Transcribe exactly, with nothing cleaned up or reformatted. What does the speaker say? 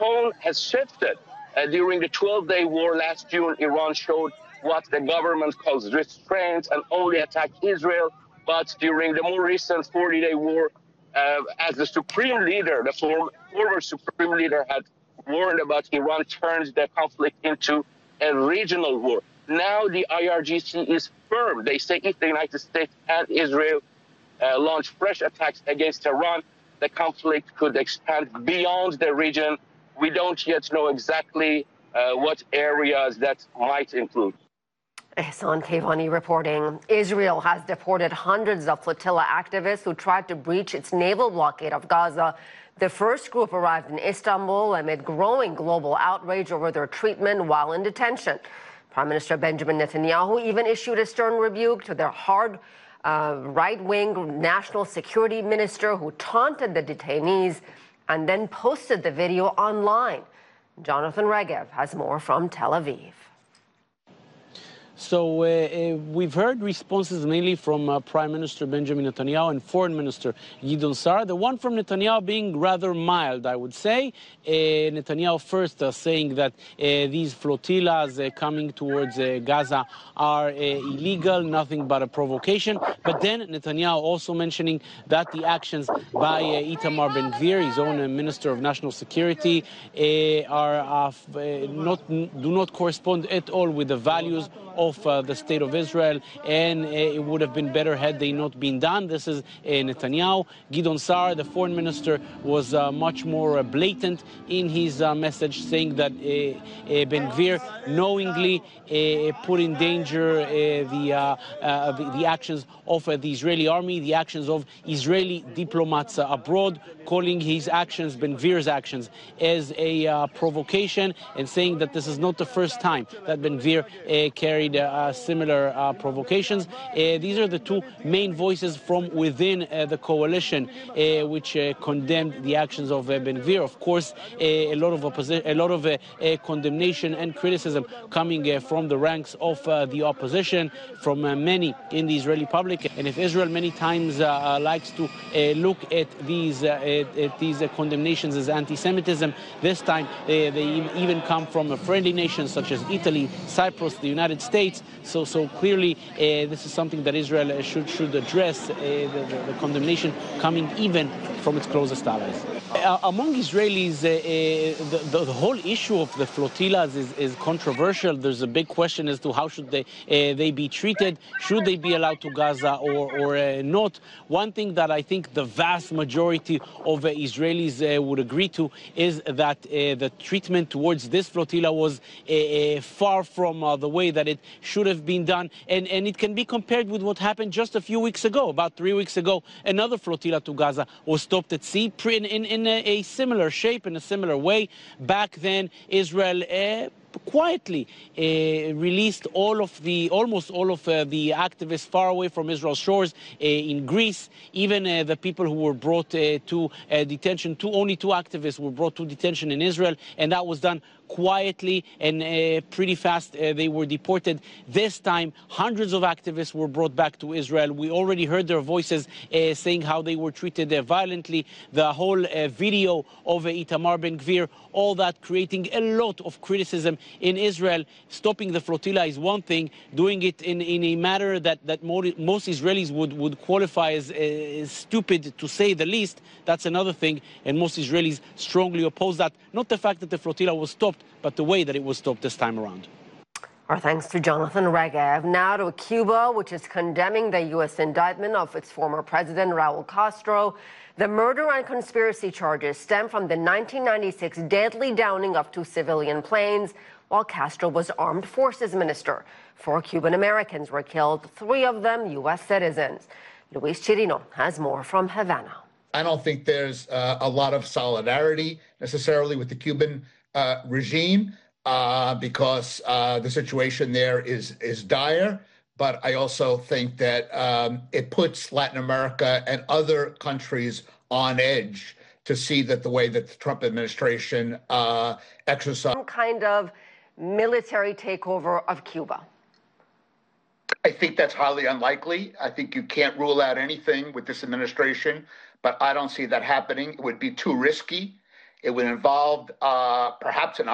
tone has shifted. Uh, during the twelve-day war last June, Iran showed what the government calls restraint and only attacked Israel. But during the more recent forty-day war, uh, as the supreme leader, the form, former supreme leader had warned about, Iran turned the conflict into a regional war. Now the I R G C is firm. They say if the United States and Israel uh, launch fresh attacks against Iran, the conflict could expand beyond the region. We don't yet know exactly uh, what areas that might include. Ehsan Kevani reporting. Israel has deported hundreds of flotilla activists who tried to breach its naval blockade of Gaza. The first group arrived in Istanbul amid growing global outrage over their treatment while in detention. Prime Minister Benjamin Netanyahu even issued a stern rebuke to their hard uh, right-wing national security minister who taunted the detainees and then posted the video online. Jonathan Regev has more from Tel Aviv. So uh, uh, we've heard responses mainly from uh, Prime Minister Benjamin Netanyahu and Foreign Minister Gideon Sa'ar. The one from Netanyahu being rather mild, I would say. Uh, Netanyahu first uh, saying that uh, these flotillas uh, coming towards uh, Gaza are uh, illegal, nothing but a provocation. But then Netanyahu also mentioning that the actions by uh, Itamar Ben-Gvir, his own uh, Minister of National Security, uh, are uh, uh, not do not correspond at all with the values of uh, the State of Israel, and uh, it would have been better had they not been done. This is uh, Netanyahu. Gideon Sa'ar, the foreign minister, was uh, much more uh, blatant in his uh, message, saying that uh, uh, Ben-Gvir knowingly uh, put in danger uh, the, uh, uh, the the actions of uh, the Israeli army, the actions of Israeli diplomats uh, abroad, calling his actions, Ben-Gvir's actions, as a uh, provocation, and saying that this is not the first time that Ben-Gvir uh, carried uh, similar uh, provocations. Uh, these are the two main voices from within uh, the coalition uh, which uh, condemned the actions of uh, Ben-Gvir. Of course, uh, a lot of opposi- a lot of uh, uh, condemnation and criticism coming uh, from the ranks of uh, the opposition, from uh, many in the Israeli public. And if Israel many times uh, uh, likes to uh, look at these uh, at, at these uh, condemnations as anti-Semitism, this time uh, they even come from uh, friendly nations such as Italy, Cyprus, the United States. So, so clearly, uh, this is something that Israel should should address. Uh, the, the, the condemnation coming even from its closest allies. Uh, among Israelis, uh, uh, the, the, the whole issue of the flotillas is, is controversial. There's a big question as to how should they uh, they be treated. Should they be allowed to Gaza or or uh, not? One thing that I think the vast majority of uh, Israelis uh, would agree to is that uh, the treatment towards this flotilla was uh, uh, far from uh, the way that it should have been done, and and it can be compared with what happened just a few weeks ago. About three weeks ago, another flotilla to Gaza was stopped at sea in in, in a, a similar shape, in a similar way. Back then, Israel Uh, quietly uh, released all of the, almost all of uh, the activists far away from Israel's shores uh, in Greece. Even uh, the people who were brought uh, to uh, detention, two, only two activists were brought to detention in Israel, and that was done quietly and uh, pretty fast. Uh, they were deported. This time, hundreds of activists were brought back to Israel. We already heard their voices uh, saying how they were treated uh, violently. The whole uh, video of uh, Itamar Ben-Gvir, all that creating a lot of criticism in Israel. Stopping the flotilla is one thing. Doing it in, in a manner that, that most Israelis would, would qualify as uh, stupid, to say the least, that's another thing. And most Israelis strongly oppose that. Not the fact that the flotilla was stopped, but the way that it was stopped this time around. Our thanks to Jonathan Regev. Now to Cuba, which is condemning the U S indictment of its former president, Raul Castro. The murder and conspiracy charges stem from the nineteen ninety-six deadly downing of two civilian planes while Castro was armed forces minister. Four Cuban Americans were killed, three of them U S citizens. Luis Chirino has more from Havana. I don't think there's uh, a lot of solidarity necessarily with the Cuban uh, regime uh, because uh, the situation there is is dire. But I also think that um, it puts Latin America and other countries on edge to see that the way that the Trump administration uh, exercises some kind of military takeover of Cuba. I think that's highly unlikely. I think you can't rule out anything with this administration, but I don't see that happening. It would be too risky. It would involve uh, perhaps an